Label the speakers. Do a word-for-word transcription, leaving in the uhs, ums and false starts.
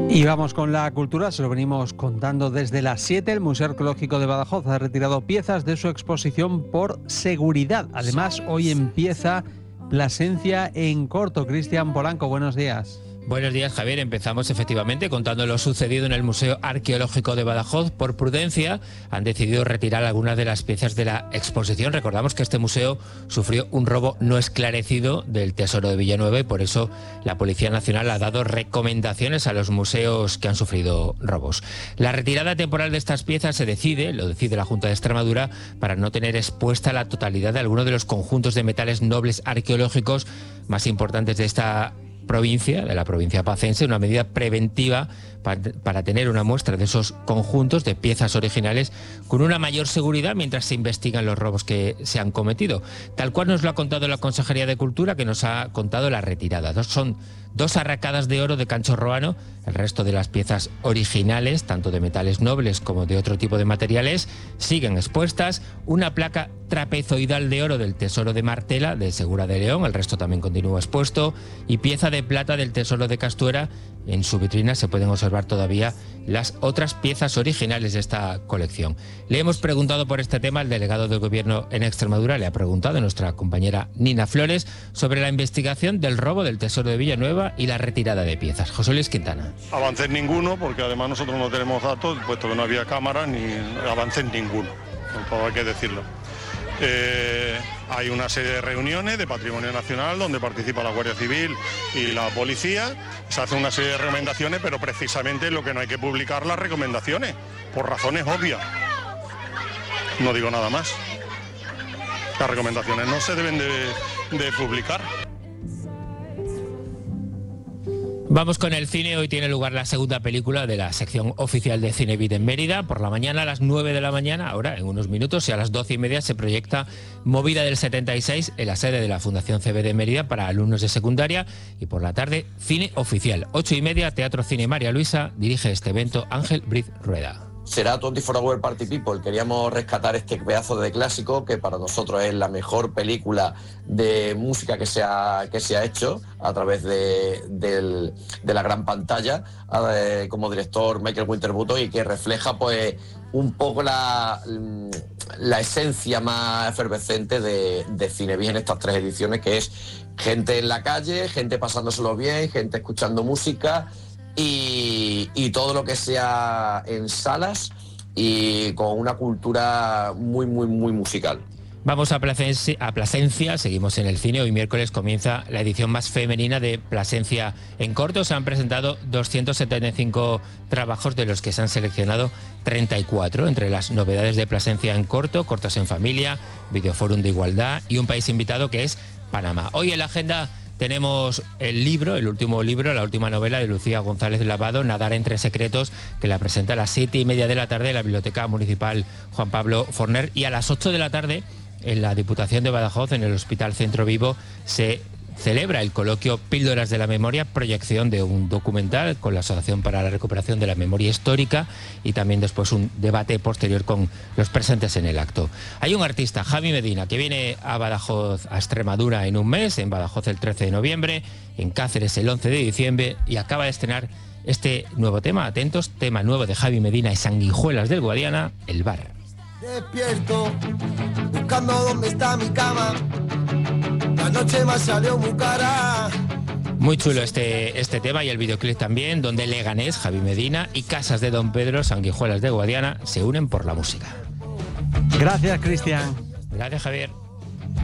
Speaker 1: Y vamos con la cultura, se lo venimos contando desde las siete. El Museo Arqueológico de Badajoz ha retirado piezas de su exposición por seguridad. Además, hoy empieza Plasencia en corto. Cristian Polanco, buenos días.
Speaker 2: Buenos días, Javier. Empezamos efectivamente contando lo sucedido en el Museo Arqueológico de Badajoz. Por prudencia han decidido retirar algunas de las piezas de la exposición. Recordamos que este museo sufrió un robo no esclarecido del Tesoro de Villanueva y por eso la Policía Nacional ha dado recomendaciones a los museos que han sufrido robos. La retirada temporal de estas piezas se decide, lo decide la Junta de Extremadura, para no tener expuesta la totalidad de algunos de los conjuntos de metales nobles arqueológicos más importantes de esta provincia, de la provincia pacense, una medida preventiva para, para tener una muestra de esos conjuntos de piezas originales con una mayor seguridad mientras se investigan los robos que se han cometido. Tal cual nos lo ha contado la Consejería de Cultura, que nos ha contado la retirada. Dos, son dos arracadas de oro de Cancho Roano, el resto de las piezas originales, tanto de metales nobles como de otro tipo de materiales, siguen expuestas. Una placa trapezoidal de oro del Tesoro de Martela, de Segura de León, el resto también continúa expuesto, y pieza de plata del Tesoro de Castuera. En su vitrina se pueden observar todavía las otras piezas originales de esta colección. Le hemos preguntado por este tema al delegado del Gobierno en Extremadura, le ha preguntado a nuestra compañera Nina Flores sobre la investigación del robo del Tesoro de Villanueva y la retirada de piezas. José Luis Quintana.
Speaker 3: Avances ninguno, porque además nosotros no tenemos datos, puesto que no había cámaras, ni avances ninguno, todo hay que decirlo. Eh, hay una serie de reuniones de Patrimonio Nacional donde participa la Guardia Civil y la Policía. Se hace una serie de recomendaciones, pero precisamente lo que no hay que publicar las recomendaciones, por razones obvias. No digo nada más. Las recomendaciones no se deben de, de publicar.
Speaker 2: Vamos con el cine. Hoy tiene lugar la segunda película de la sección oficial de Cinevid en Mérida. Por la mañana, a las nueve de la mañana, ahora en unos minutos, y a las doce y media se proyecta Movida del setenta y seis en la sede de la Fundación C B de Mérida para alumnos de secundaria. Y por la tarde, cine oficial. Ocho y media, Teatro Cine María Luisa. Dirige este evento Ángel Briz Rueda.
Speaker 4: Será veinticuatro Hour Party People. Queríamos rescatar este pedazo de clásico que para nosotros es la mejor película de música que se ha, que se ha hecho a través de, del, de la gran pantalla, eh, como director Michael Winterbottom, y que refleja pues un poco la, la esencia más efervescente de, de Cinevid en estas tres ediciones, que es gente en la calle, gente pasándoselo bien, gente escuchando música, Y, y todo lo que sea en salas y con una cultura muy, muy, muy musical.
Speaker 2: Vamos a Plasencia, a Plasencia, seguimos en el cine. Hoy miércoles comienza la edición más femenina de Plasencia en corto. Se han presentado doscientos setenta y cinco trabajos, de los que se han seleccionado treinta y cuatro. Entre las novedades de Plasencia en corto, cortos en familia, videoforum de igualdad y un país invitado que es Panamá. Hoy en la agenda tenemos el libro, el último libro, la última novela de Lucía González Lavado, Nadar entre secretos, que la presenta a las siete y media de la tarde en la Biblioteca Municipal Juan Pablo Forner, y a las ocho de la tarde en la Diputación de Badajoz, en el Hospital Centro Vivo, se celebra el coloquio Píldoras de la Memoria, proyección de un documental con la Asociación para la Recuperación de la Memoria Histórica, y también después un debate posterior con los presentes en el acto. Hay un artista, Javi Medina, que viene a Badajoz, a Extremadura, en un mes, en Badajoz el trece de noviembre, en Cáceres el once de diciembre, y acaba de estrenar este nuevo tema. Atentos, tema nuevo de Javi Medina y Sanguijuelas del Guadiana, El Bar.
Speaker 5: Despierto, buscando dónde está mi cama. La noche me salió muy cara.
Speaker 2: Muy chulo este, este tema, y el videoclip también, donde Leganés, Javi Medina, y Casas de Don Pedro, Sanguijuelas de Guadiana, se unen por la música.
Speaker 1: Gracias, Cristian.
Speaker 2: Gracias, Javier.